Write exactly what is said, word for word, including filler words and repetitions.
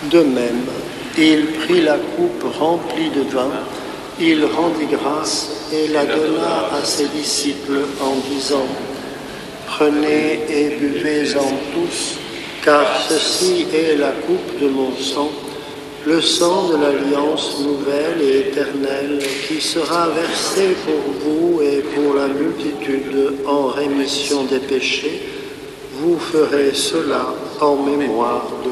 De même, il prit la coupe remplie de vin, il rendit grâce et la donna à ses disciples en disant : « Prenez et buvez-en tous, car ceci est la coupe de mon sang, le sang de l'alliance nouvelle et éternelle qui sera versé pour vous et pour la multitude en rémission des péchés. Vous ferez cela en mémoire de moi. »